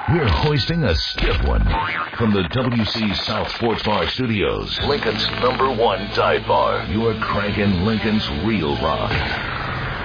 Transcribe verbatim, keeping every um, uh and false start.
We're hoisting a stiff one from the W C South Sports Bar Studios. Lincoln's number one dive bar. You're cranking Lincoln's real rock.